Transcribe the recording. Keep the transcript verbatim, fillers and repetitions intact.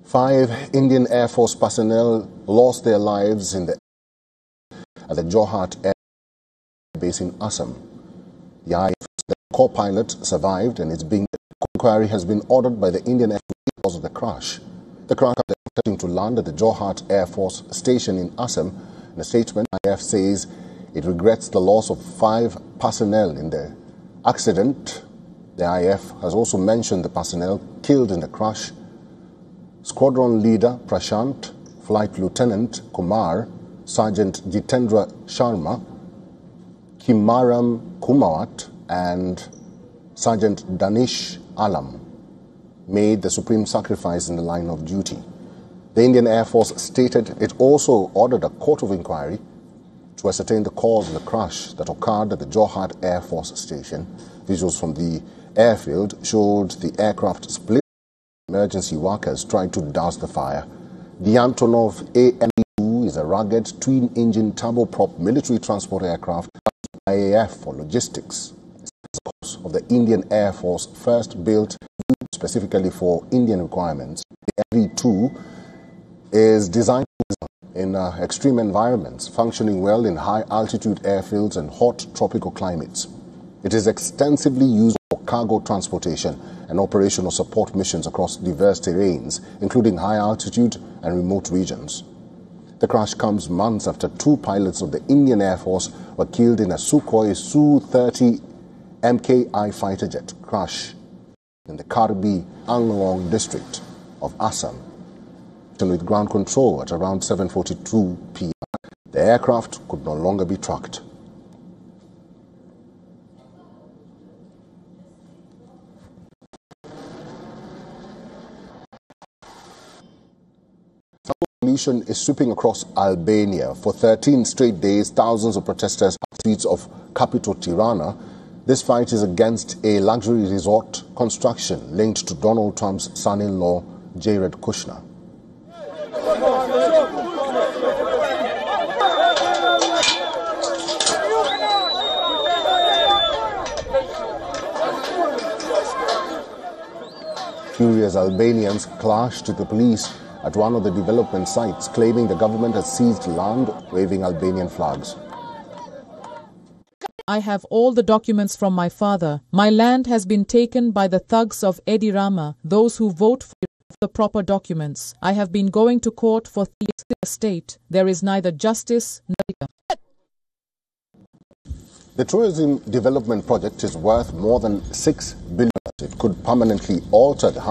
Five Indian Air Force personnel lost their lives in the at the Jorhat Air Base in Assam. The I A F's co-pilot survived, and its being inquiry has been ordered by the Indian Air Force because of the crash. The crash was expecting to land at the Jorhat Air Force Station in Assam. In a statement, I A F says it regrets the loss of five personnel in the accident. The I A F has also mentioned the personnel killed in the crash: Squadron Leader Prashant, Flight Lieutenant Kumar, Sergeant Jitendra Sharma, Kimaram Kumawat, and Sergeant Danish Alam made the supreme sacrifice in the line of duty. The Indian Air Force stated it also ordered a court of inquiry to ascertain the cause of the crash that occurred at the Jorhat Air Force Station. Visuals from the airfield showed the aircraft split. Emergency workers tried to douse the fire. The Antonov A M two is a rugged twin-engine turboprop military transport aircraft used by I A F for logistics. It's of the Indian Air Force, first built specifically for Indian requirements. The M V two is designed in uh, extreme environments, functioning well in high-altitude airfields and hot tropical climates. It is extensively used for cargo transportation and operational support missions across diverse terrains, including high-altitude and remote regions. The crash comes months after two pilots of the Indian Air Force were killed in a Sukhoi S U thirty M K I fighter jet crash in the Karbi Anglong district of Assam. With ground control at around seven forty-two p m, the aircraft could no longer be tracked. Revolution is sweeping across Albania. For thirteen straight days, thousands of protesters have streets of capital Tirana. This fight is against a luxury resort construction linked to Donald Trump's son-in-law, Jared Kushner. Furious Albanians clashed with the police at one of the development sites, claiming the government has seized land, waving Albanian flags. I have all the documents from my father. My land has been taken by the thugs of Edi Rama, those who vote for the proper documents. I have been going to court for the state. There is neither justice nor... The tourism development project is worth more than six billion dollars. It could permanently alter the